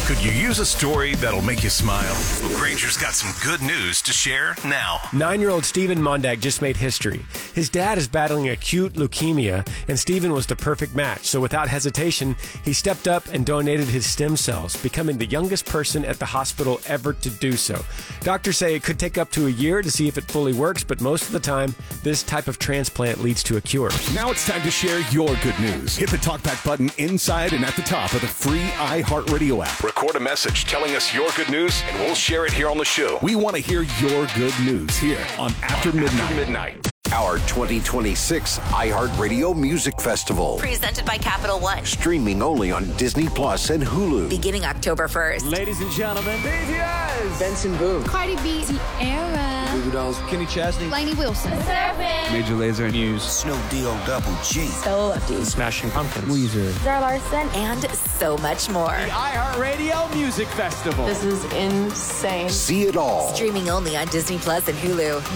Could you use a story that'll make you smile? Well, Granger's got some good news to share now. 9-year-old Stephen Mondag just made history. His dad is battling acute leukemia, and Stephen was the perfect match. So without hesitation, he stepped up and donated his stem cells, becoming the youngest person at the hospital ever to do so. Doctors say it could take up to a year to see if it fully works, but most of the time, this type of transplant leads to a cure. Now it's time to share your good news. Hit the TalkBack button inside and at the top of the free iHeartRadio app. Record a message telling us your good news, and we'll share it here on the show. We want to hear your good news here on After Midnight. Our 2026 iHeartRadio Music Festival. Presented by Capital One. Streaming only on Disney Plus and Hulu. Beginning October 1st. Ladies and gentlemen, BTS, Benson Boone, Cardi B, Sierra, Goo Goo Dolls, Kenny Chesney, Lainey Wilson, Major Lazer, Muse, Snoop Double G, Stella Lefty, Smashing Pumpkins, Weezer, Zara Larson, and so much more. The iHeartRadio Music Festival. This is insane. See it all. Streaming only on Disney Plus and Hulu.